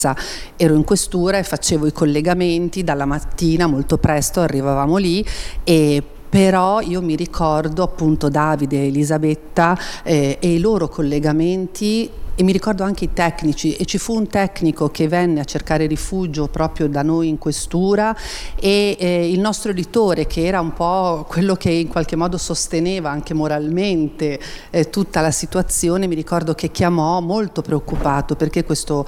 ero in questura e facevo i collegamenti dalla mattina, molto presto arrivavamo lì, e però io mi ricordo appunto Davide e Elisabetta e i loro collegamenti, e mi ricordo anche i tecnici, e ci fu un tecnico che venne a cercare rifugio proprio da noi in questura, e il nostro editore, che era un po' quello che in qualche modo sosteneva anche moralmente tutta la situazione, mi ricordo che chiamò molto preoccupato perché questo